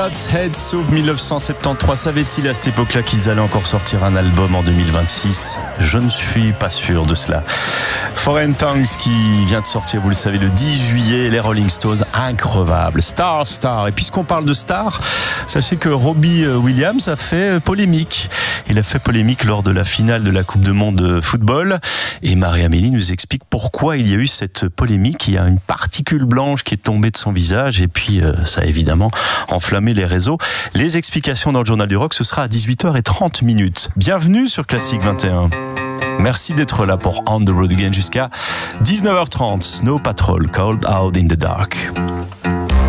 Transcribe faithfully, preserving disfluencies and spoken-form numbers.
God's Head Soup mille neuf cent soixante-treize. Savait-il à cette époque-là qu'ils allaient encore sortir un album en deux mille vingt-six? Je ne suis pas sûr de cela. Foreign Tongues qui vient de sortir, vous le savez, le dix juillet, les Rolling Stones, increvable. Star, star. Et puisqu'on parle de star, sachez que Robbie Williams a fait polémique. Il a fait polémique lors de la finale de la Coupe du Monde de football. Et Marie-Amélie nous explique pourquoi il y a eu cette polémique. Il y a une particule blanche qui est tombée de son visage et puis euh, ça a évidemment enflammé les réseaux. Les explications dans le Journal du Rock, ce sera à dix-huit heures trente minutes. Bienvenue sur Classique vingt et un. Merci d'être là pour On the Road Again jusqu'à dix-neuf heures trente. Snow Patrol, Cold Out in the Dark.